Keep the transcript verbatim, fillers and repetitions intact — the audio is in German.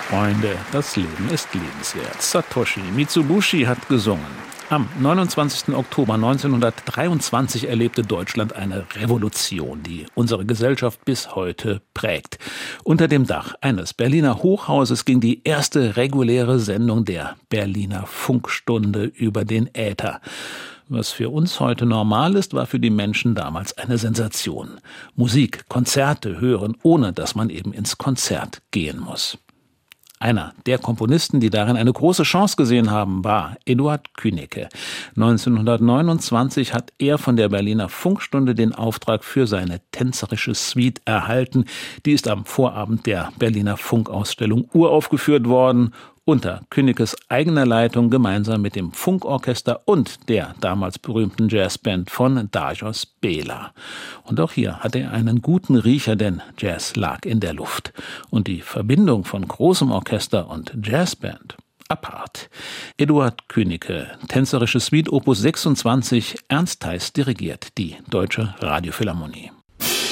Freunde, das Leben ist lebenswert. Satoshi Mitsubishi hat gesungen. Am neunundzwanzigsten Oktober neunzehnhundertdreiundzwanzig erlebte Deutschland eine Revolution, die unsere Gesellschaft bis heute prägt. Unter dem Dach eines Berliner Hochhauses ging die erste reguläre Sendung der Berliner Funkstunde über den Äther. Was für uns heute normal ist, war für die Menschen damals eine Sensation. Musik, Konzerte hören, ohne dass man eben ins Konzert gehen muss. Einer der Komponisten, die darin eine große Chance gesehen haben, war Eduard Künecke. neunzehnhundertneunundzwanzig hat er von der Berliner Funkstunde den Auftrag für seine tänzerische Suite erhalten. Die ist am Vorabend der Berliner Funkausstellung uraufgeführt worden, unter Küneckes eigener Leitung gemeinsam mit dem Funkorchester und der damals berühmten Jazzband von Darius Bela. Und auch hier hatte er einen guten Riecher, denn Jazz lag in der Luft. Und die Verbindung von großem Orchester und Jazzband apart. Eduard Künecke, tänzerische Suite Opus sechsundzwanzig, Ernst Theis dirigiert die Deutsche Radiophilharmonie.